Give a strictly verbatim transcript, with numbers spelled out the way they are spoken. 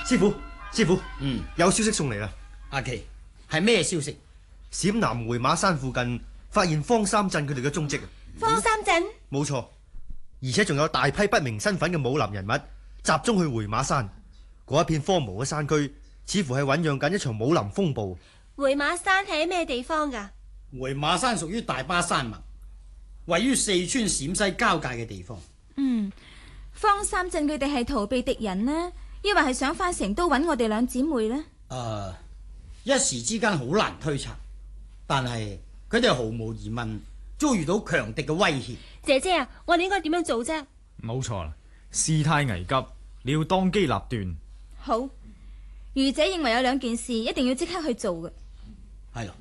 師傅，師傅， 嗯， 有消息送嚟啦。 阿琪，係咩消息？ 陝南回馬山附近發現方三鎮佢哋嘅蹤跡。 方三鎮？ 冇錯，而且仲有大批不明身份嘅武林人物集中去回馬山。嗰一片荒蕪嘅山區，似乎係醞釀緊一場武林風暴。 回馬山係喺咩地方噶？ 回馬山屬於大巴山脈，位於四川陝西交界嘅地方。 嗯，方三鎮佢哋係逃避敵人呢，抑或係想返成都揾我哋兩姊妹呢？ 誒、呃，一時之間好難推測，但係佢哋毫無疑問遭遇到強敵嘅威脅。 姐姐啊，我哋應該點樣做啫？ 冇錯啦，事態危急，你要當機立斷。 好，愚者認為有兩件事一定要即刻去做嘅。 係咯，